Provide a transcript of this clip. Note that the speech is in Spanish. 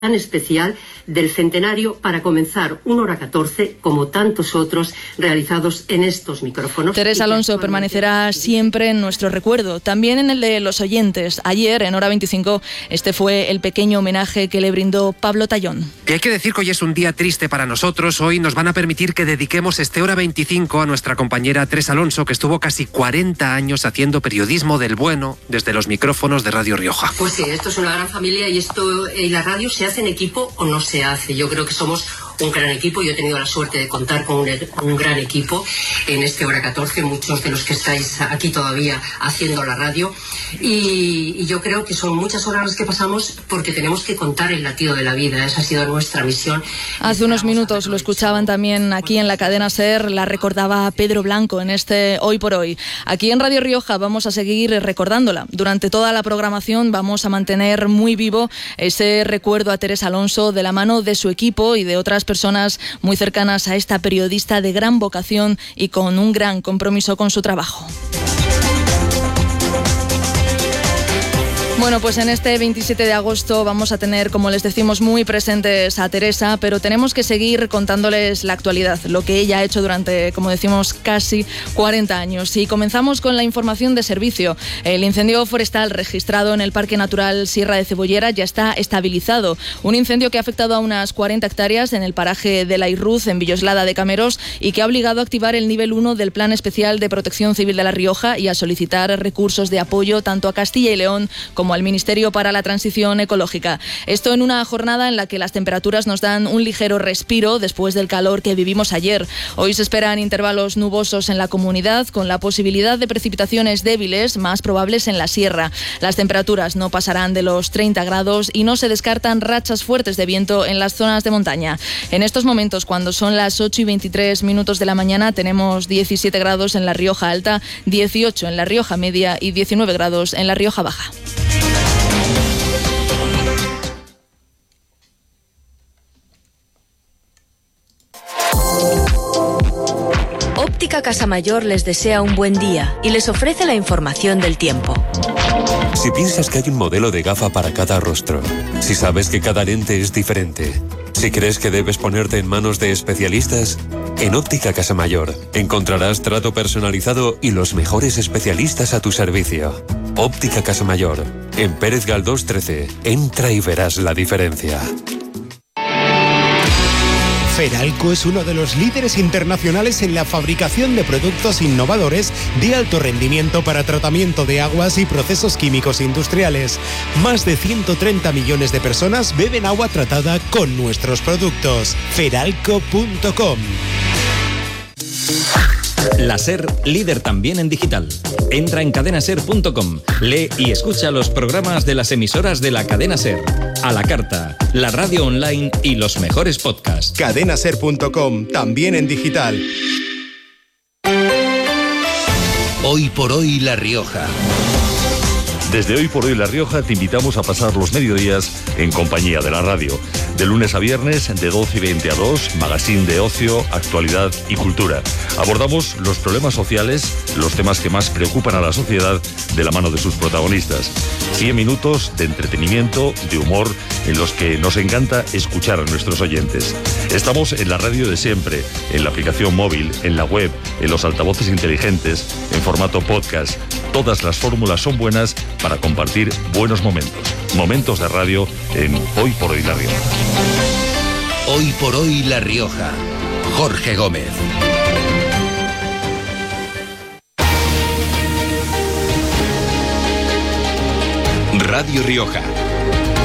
tan especial del centenario para comenzar 1h14 como tantos otros realizados en estos micrófonos. Teresa Alonso permanecerá siempre en nuestro recuerdo, también en el de los oyentes. Ayer, en Hora 25, este fue el pequeño homenaje que le brindó Pablo Tallón. Y hay que decir que hoy es un día triste para nosotros. Hoy nos van a permitir que dediquemos este Hora 25 a nuestra compañera Teresa Alonso, que estuvo casi 40 años haciendo periodismo del bueno desde los micrófonos de Radio Rioja. Pues sí, esto es una gran familia y la radio se hace en equipo o no se hace. Yo creo que somos un gran equipo. Yo he tenido la suerte de contar con un gran equipo en este Hora 14, muchos de los que estáis aquí todavía haciendo la radio, y yo creo que son muchas horas las que pasamos porque tenemos que contar el latido de la vida. Esa ha sido nuestra misión. Hace unos minutos lo escuchaban también aquí en la cadena SER, la recordaba Pedro Blanco en este Hoy por Hoy. Aquí en Radio Rioja vamos a seguir recordándola. Durante toda la programación vamos a mantener muy vivo ese recuerdo a Teresa Alonso de la mano de su equipo y de otras personas muy cercanas a esta periodista de gran vocación y con un gran compromiso con su trabajo. Bueno, pues en este 27 de agosto vamos a tener, como les decimos, muy presentes a Teresa, pero tenemos que seguir contándoles la actualidad, lo que ella ha hecho durante, como decimos, casi 40 años. Y comenzamos con la información de servicio. El incendio forestal registrado en el Parque Natural Sierra de Cebollera ya está estabilizado. Un incendio que ha afectado a unas 40 hectáreas en el paraje de la Irruz, en Villoslada de Cameros, y que ha obligado a activar el nivel 1 del Plan Especial de Protección Civil de La Rioja y a solicitar recursos de apoyo tanto a Castilla y León como al Ministerio para la Transición Ecológica. Esto en una jornada en la que las temperaturas nos dan un ligero respiro después del calor que vivimos ayer. Hoy se esperan intervalos nubosos en la comunidad, con la posibilidad de precipitaciones débiles más probables en la sierra. Las temperaturas no pasarán de los 30 grados y no se descartan rachas fuertes de viento en las zonas de montaña. En estos momentos, cuando son las 8:23 de la mañana, tenemos 17 grados en La Rioja Alta, 18 en La Rioja Media y 19 grados en La Rioja Baja. Óptica Casamayor les desea un buen día y les ofrece la información del tiempo. Si piensas que hay un modelo de gafa para cada rostro, si sabes que cada lente es diferente, si crees que debes ponerte en manos de especialistas, en Óptica Casamayor encontrarás trato personalizado y los mejores especialistas a tu servicio. Óptica Casamayor, en Pérez Galdós 13. Entra y verás la diferencia. Feralco es uno de los líderes internacionales en la fabricación de productos innovadores de alto rendimiento para tratamiento de aguas y procesos químicos industriales. Más de 130 millones de personas beben agua tratada con nuestros productos. Feralco.com. La SER, líder también en digital. Entra en cadenaser.com, lee y escucha los programas de las emisoras de la cadena SER, a la carta, la radio online y los mejores podcasts. Cadenaser.com, también en digital. Hoy por hoy La Rioja. Desde Hoy por Hoy La Rioja te invitamos a pasar los mediodías en compañía de la radio. De lunes a viernes, de 12:20 a 2, magazine de ocio, actualidad y cultura. Abordamos los problemas sociales, los temas que más preocupan a la sociedad de la mano de sus protagonistas. 100 minutos de entretenimiento, de humor, en los que nos encanta escuchar a nuestros oyentes. Estamos en la radio de siempre, en la aplicación móvil, en la web, en los altavoces inteligentes, en formato podcast. Todas las fórmulas son buenas para compartir buenos momentos. Momentos de radio en Hoy por Hoy La Rioja. Hoy por Hoy La Rioja. Jorge Gómez. Radio Rioja.